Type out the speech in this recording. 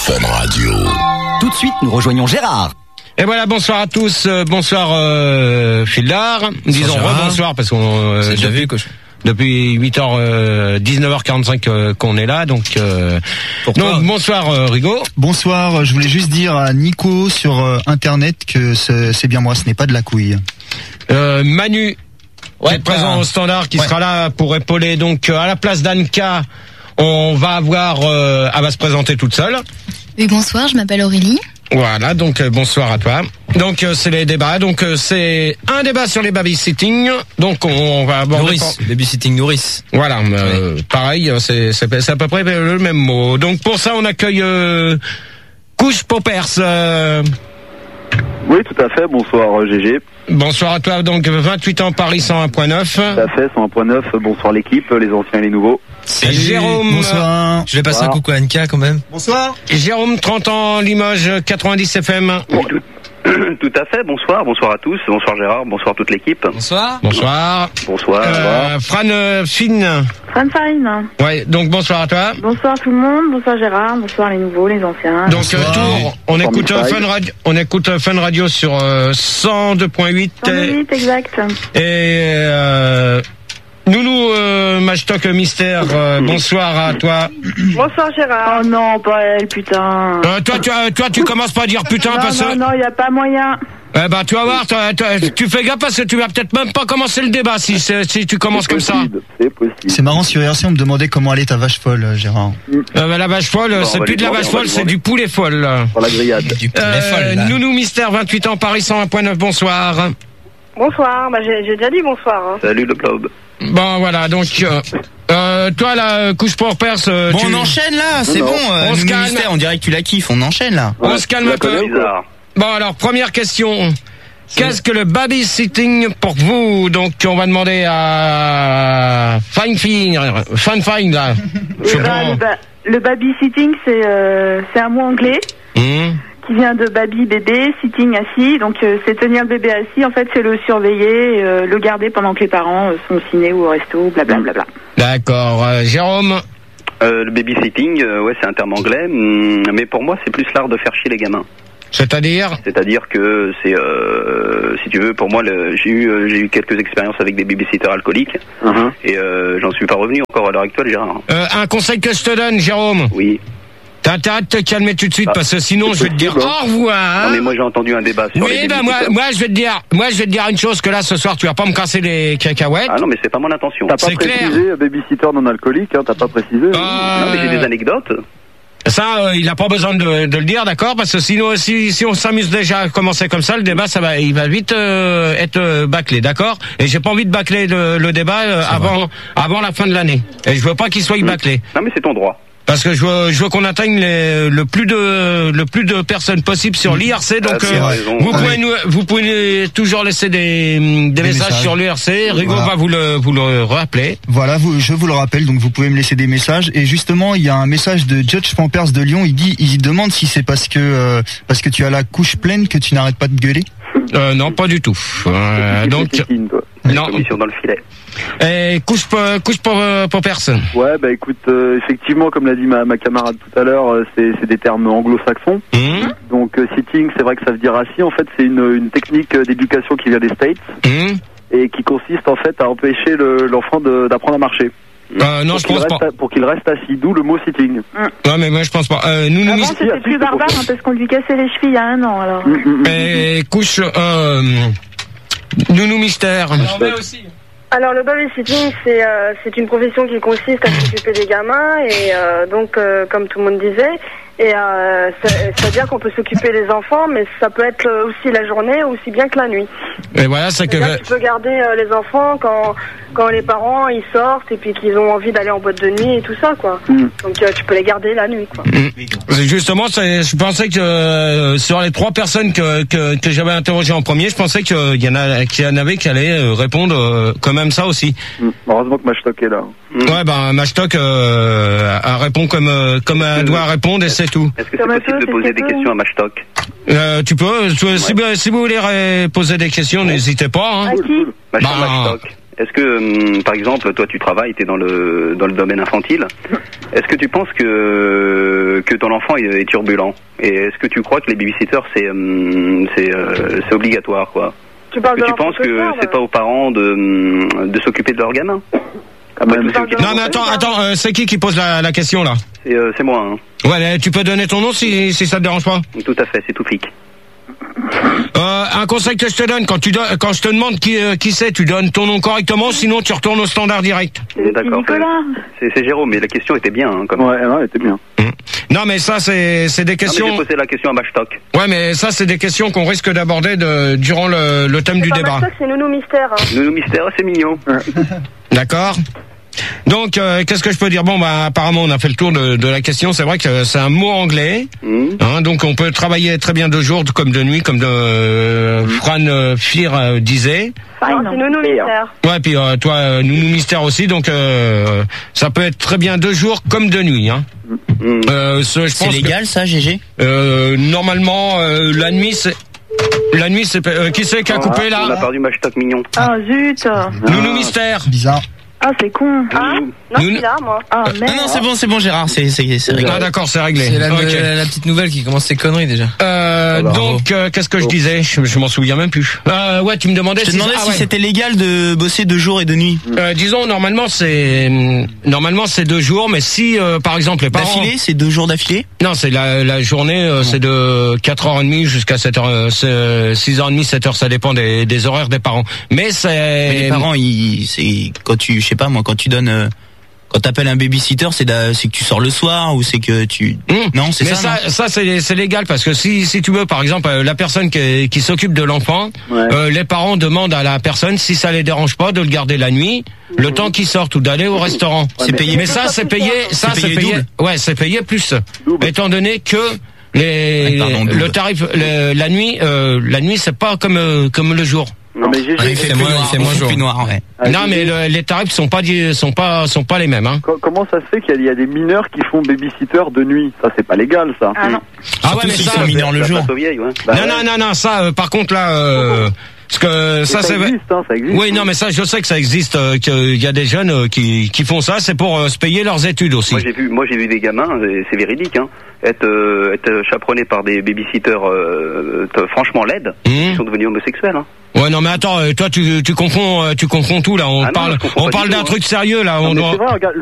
Fun Radio. Tout de suite, nous rejoignons Gérard. Et voilà, bonsoir à tous, bonsoir Fildar, disons rebonsoir parce qu'on depuis 8h 19h45 qu'on est là, donc bonsoir Rigaud. Bonsoir, je voulais juste dire à Nico sur internet que c'est bien moi, ce n'est pas de la couille. Manu qui est présent au standard, qui sera là pour épauler, donc à la place d'Anka, on va avoir elle va se présenter toute seule. Oui, bonsoir, je m'appelle Aurélie. Voilà, donc bonsoir à toi. Donc c'est les débats. Donc c'est un débat sur les babysitting. Donc on va aborder babysitting nourrice. Voilà, pareil, c'est à peu près le même mot. Donc pour ça on accueille Couche Poppers. Oui, tout à fait. Bonsoir GG. Bonsoir à toi. Donc 28 ans, Paris 101.9. Tout à fait, 101.9. Bonsoir l'équipe, les anciens et les nouveaux. Salut. Jérôme. Bonsoir. Je vais passer un coucou à Anka quand même. Bonsoir. Jérôme, 30 ans, Limoges, 90 FM. Tout à fait, bonsoir à tous, bonsoir Gérard, bonsoir toute l'équipe. Bonsoir. Bonsoir. Bonsoir. Fran Fine. Fran Farine. Ouais, donc bonsoir à toi. Bonsoir tout le monde, bonsoir Gérard, bonsoir les nouveaux, les anciens. Donc tour, on écoute Fun Radio sur 102.8. 102.8, exact. Et Nounou Mashtok Mystère, bonsoir à toi. Bonsoir Gérard. Oh non, pas elle, putain. Toi tu commences pas à dire putain parce que... Non, y a pas moyen. Eh ben tu vas voir, tu fais gaffe parce que tu vas peut-être même pas commencer le débat si tu commences comme ça. C'est possible. C'est marrant, sur RC on me demandait comment allait ta vache folle, Gérard. La vache folle, c'est plus de la vache folle, c'est du poulet folle. Pour la grillade. Du poulet folle. Là. Nounou Mystère, 28 ans, Paris 101.9, bonsoir. Bonsoir, j'ai déjà dit bonsoir. Hein. Salut le club. Bon voilà, donc toi la couche pour perse. On enchaîne là, c'est bon. On se calme. On dirait que tu la kiffes, on enchaîne là. On se calme un peu. Bon alors première question. Qu'est-ce que le babysitting pour vous? Donc on va demander à Fine là. Le babysitting c'est un mot anglais. Qui vient de baby, bébé, sitting, assis. Donc c'est tenir le bébé assis. En fait, c'est le surveiller, le garder pendant que les parents sont au ciné ou au resto, blablabla. D'accord. Jérôme. Le babysitting, c'est un terme anglais, mais pour moi, c'est plus l'art de faire chier les gamins. C'est-à-dire que c'est, si tu veux, pour moi, j'ai eu quelques expériences avec des babysitters alcooliques, et j'en suis pas revenu encore à l'heure actuelle, Gérard. Un conseil que je te donne, Jérôme. Oui. T'as intérêt de te calmer tout de suite parce que sinon je vais te dire au revoir. Non mais moi j'ai entendu un débat sur les babysitters. moi je vais te dire une chose, que là ce soir tu vas pas me casser les cacahuètes. Ah non mais c'est pas mon intention. T'as pas précisé babysitter non alcoolique, t'as pas précisé. Non mais j'ai des anecdotes. Ça, il a pas besoin de le dire, d'accord, parce que sinon, si on s'amuse déjà à commencer comme ça, le débat, il va vite être bâclé, d'accord. Et j'ai pas envie de bâcler le débat avant la fin de l'année. Et je veux pas qu'il soit bâclé. Non mais c'est ton droit. Parce que je veux qu'on atteigne le plus de personnes possible sur l'IRC. Donc vous pouvez toujours laisser des messages sur l'IRC. Rigaud va vous le rappeler. Voilà, je vous le rappelle. Donc vous pouvez me laisser des messages. Et justement, il y a un message de Judge Pampers de Lyon. Il demande si c'est parce que tu as la couche pleine que tu n'arrêtes pas de gueuler. Non, pas du tout. Donc non. Commission dans le filet. Et couche pour personne. Ouais, bah écoute, effectivement, comme l'a dit ma camarade tout à l'heure, c'est des termes anglo-saxons. Donc sitting, c'est vrai que ça veut dire assis. En fait, c'est une technique d'éducation qui vient des States et qui consiste en fait à empêcher l'enfant d'apprendre à marcher. Non, je pense pas. Pour qu'il reste assis, d'où le mot sitting. Non, mais moi je pense pas. Avant c'était plus barbare parce qu'on lui cassait les chevilles il y a 1 an alors. Et couche Nounou Mystère. Aussi. Alors le babysitting c'est une profession qui consiste à s'occuper des gamins et donc comme tout le monde disait et c'est-à-dire qu'on peut s'occuper des enfants mais ça peut être aussi la journée aussi bien que la nuit. Et voilà, c'est que tu peux garder les enfants quand les parents ils sortent et puis qu'ils ont envie d'aller en boîte de nuit et tout ça quoi. Donc tu peux les garder la nuit quoi. Justement, je pensais que sur les 3 personnes que j'avais interrogées en premier, je pensais qu'il y en avait qui allaient répondre quand même ça aussi. Heureusement que Mashtok est là. Ouais, Mashtok répond comme elle doit répondre et c'est tout. Est-ce que c'est possible de poser des questions à Mashtok? Tu peux, si vous voulez poser des questions, n'hésitez pas. Hein. À qui? Mashtok. Est-ce que, par exemple, toi tu travailles, t'es dans le domaine infantile. Est-ce que tu penses que ton enfant est turbulent? Et est-ce que tu crois que les babysitters c'est obligatoire, quoi? Tu parles de tu penses que c'est pas aux parents de s'occuper de leur gamin? Non mais attends, c'est qui pose la question là? C'est moi. Hein. Ouais, tu peux donner ton nom si ça te dérange pas? Tout à fait, c'est tout flic. Un conseil que je te donne, quand je te demande qui c'est, tu donnes ton nom correctement, sinon tu retournes au standard direct. D'accord. C'est Jérôme, mais la question était bien. Hein, ouais, elle était bien. Non mais ça c'est des questions. Non, mais j'ai posé la question à Bashtok. Ouais mais ça c'est des questions qu'on risque d'aborder durant le thème du débat. Bashtok, c'est Nounou Mystère. Hein. Nounou Mystère, c'est mignon. D'accord. Donc, qu'est-ce que je peux dire? Bon, bah, apparemment, on a fait le tour de la question. C'est vrai que c'est un mot anglais. Hein, donc, on peut travailler très bien de jour comme de nuit, comme Fran Fear disait. C'est Nounou Mystère. Ouais, puis toi, Nounou Mystère aussi. Donc, ça peut être très bien de jour comme de nuit. Hein. C'est légal, ça, GG? Normalement, la nuit, c'est... qui c'est qui a coupé là? On a perdu Bashtok mignon. Ah zut. Nounou Mystère. Bizarre. Ah, c'est con. Ah, non, je suis là, moi. Ah, merde. Non, c'est bon, Gérard, c'est réglé. Ah, d'accord, c'est réglé. C'est la petite nouvelle qui commence ses conneries, déjà. Donc, qu'est-ce que je disais? Je m'en souviens même plus. Ouais, tu me demandais si c'était légal de bosser de jour et de nuit. Disons, normalement, c'est 2 jours, mais si, par exemple, les parents... D'affilée? C'est 2 jours d'affilée? Non, c'est la journée, c'est de 4h30 jusqu'à 7h, 6h30, 7h, ça dépend des horaires des parents. Mais les parents, c'est quand quand tu donnes, quand t'appelles un babysitter, c'est que tu sors le soir ou c'est que tu... Non, c'est ça. Mais ça c'est légal parce que si tu veux, par exemple, la personne qui s'occupe de l'enfant, les parents demandent à la personne si ça les dérange pas de le garder la nuit, le temps qu'il sorte ou d'aller au restaurant. C'est payé. Mais ça c'est payé, double. Ouais, c'est payé plus. Étant donné que le tarif, la nuit c'est pas comme le jour. Non mais il fait moins plus noir. Ouais. Non mais les tarifs sont pas les mêmes. Hein. Comment ça se fait qu'il y a des mineurs qui font babysitter de nuit? Ça c'est pas légal ça. Ah non. Ah ouais mais ça sont mineurs le jour. Non ça par contre là parce que ça c'est existe, hein, ça existe. Oui non mais ça je sais que ça existe qu'il y a des jeunes qui font ça, c'est pour se payer leurs études aussi. Moi j'ai vu des gamins, c'est véridique hein, être chaperonnés par des babysitters franchement laides, qui sont devenus homosexuels hein. Ouais non mais attends, toi tu confonds tout là, on parle d'un truc sérieux là, non, mais c'est vrai, regarde,